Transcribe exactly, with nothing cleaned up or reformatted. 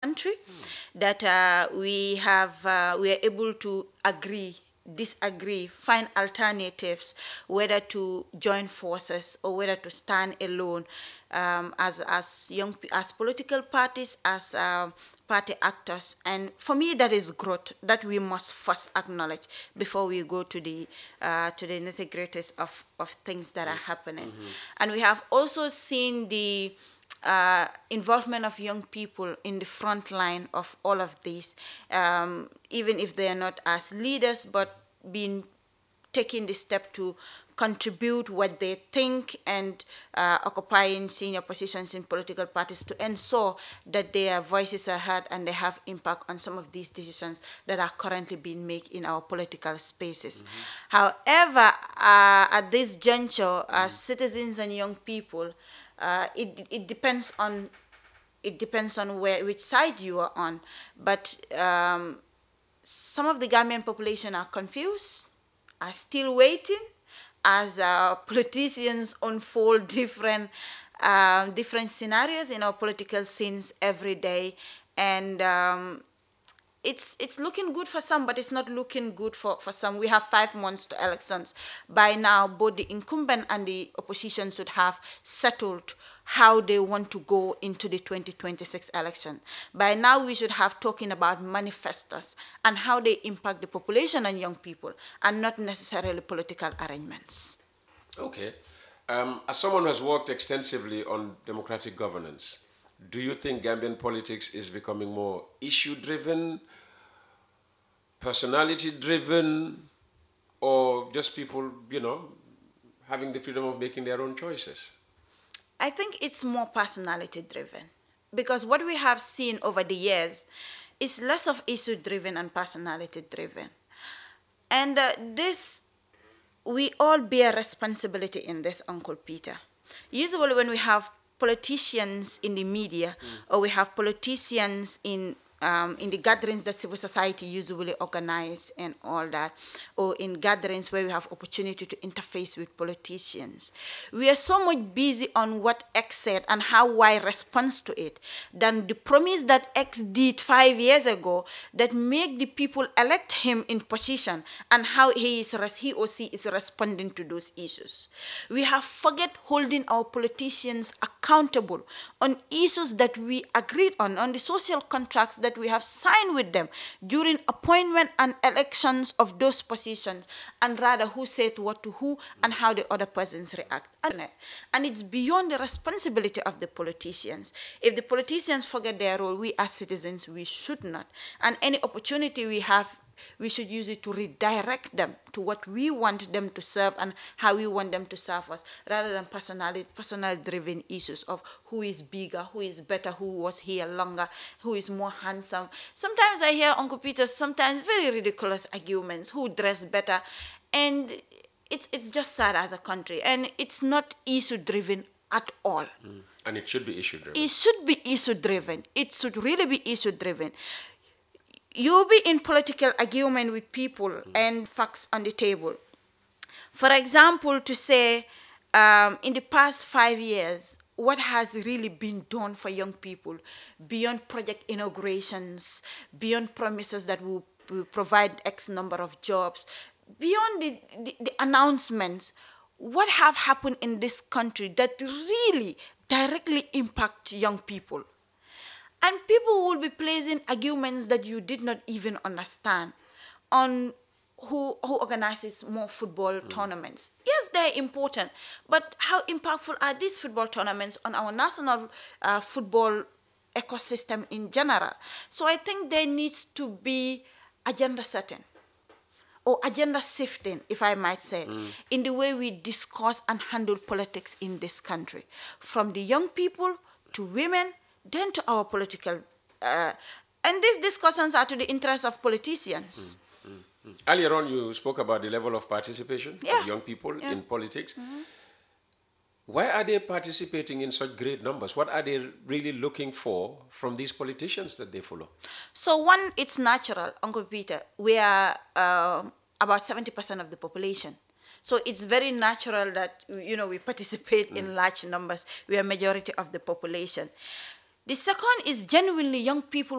country, that uh, we have uh, we are able to agree, disagree, find alternatives, whether to join forces or whether to stand alone, um, as as young pe- as political parties, as uh, party actors. And for me, that is growth that we must first acknowledge before we go to the uh, to the nitty gritties of of things that are happening. And we have also seen the uh, involvement of young people in the front line of all of this, um, even if they are not as leaders, but being taking the step to contribute what they think, and uh, occupying senior positions in political parties to ensure that their voices are heard and they have impact on some of these decisions that are currently being made in our political spaces. However, uh, at this juncture, as citizens and young people, uh, it, it depends on it depends on where which side you are on. But um, some of the Gambian population are confused, are still waiting as uh, politicians unfold different um, different scenarios in our political scenes every day. And um, it's it's looking good for some, but it's not looking good for, for some. We have five months to elections. By now, both the incumbent and the opposition should have settled how they want to go into the twenty twenty-six election. By now, we should have talking about manifestos and how they impact the population and young people, and not necessarily political arrangements. Okay. Um, as someone who has worked extensively on democratic governance, do you think Gambian politics is becoming more issue driven, personality driven, or just people, you know, having the freedom of making their own choices? I think it's more personality driven, because what we have seen over the years is less of issue driven and personality driven. And uh, this, we all bear responsibility in this, Uncle Peter. Usually, when we have politicians in the media, or we have politicians in um, in the gatherings that civil society usually organize and all that, or in gatherings where we have opportunity to interface with politicians, we are so much busy on what X said and how Y responds to it than the promise that X did five years ago that make the people elect him in position, and how he is res- he or she is responding to those issues. We have forget holding our politicians accountable on issues that we agreed on, on the social contracts that we have signed with them during appointment and elections of those positions, and rather who said what to who and how the other persons react. And it's beyond the responsibility of the politicians. If the politicians forget their role, we as citizens, we should not. And any opportunity we have, we should use it to redirect them to what we want them to serve and how we want them to serve us, rather than personality, personal driven issues of who is bigger, who is better, who was here longer, who is more handsome. Sometimes I hear Uncle Peter, sometimes very ridiculous arguments, who dress better. And it's, it's just sad as a country. And it's not issue driven at all. Mm. And it should be issue driven. It should be issue driven. It should really be issue driven. You'll be in political argument with people mm. and facts on the table. For example, to say, um, in the past five years, what has really been done for young people beyond project inaugurations, beyond promises that will, will provide X number of jobs, beyond the, the, the announcements, what have happened in this country that really directly impact young people? And people will be placing arguments that you did not even understand on who, who organizes more football mm. tournaments. Yes, they're important, but how impactful are these football tournaments on our national uh, football ecosystem in general? So I think there needs to be agenda setting, or agenda shifting, if I might say, mm. in the way we discuss and handle politics in this country, from the young people to women, then to our political, uh, and these discussions are to the interest of politicians. Mm, mm, mm. Earlier on, you spoke about the level of participation yeah. of young people yeah. in politics. Mm-hmm. Why are they participating in such great numbers? What are they really looking for from these politicians that they follow? So one, it's natural, Uncle Peter. We are uh, about seventy percent of the population. So it's very natural that, you know, we participate mm. in large numbers. We are majority of the population. The second is genuinely young people